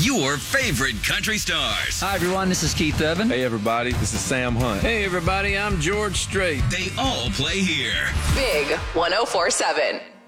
your favorite country stars. Hi, everyone. This is Keith Urban. Hey, everybody. This is Sam Hunt. Hey, everybody. I'm George Strait. They all play here. Big 104.7.